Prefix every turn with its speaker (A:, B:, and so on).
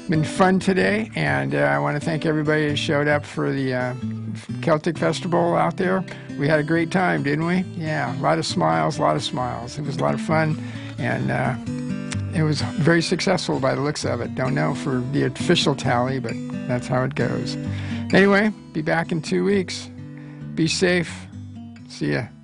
A: been fun today, and I want to thank everybody who showed up for the Celtic Festival out there. We had a great time, didn't we? Yeah, a lot of smiles, a lot of smiles. It was a lot of fun, and it was very successful by the looks of it. Don't know for the official tally, but that's how it goes. Anyway, be back in 2 weeks. Be safe. See ya.